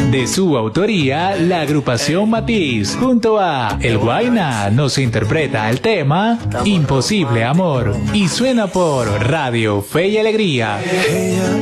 De su autoría, la agrupación Matiz, junto a El Guayna, nos interpreta el tema Imposible Amor y suena por Radio Fe y Alegría.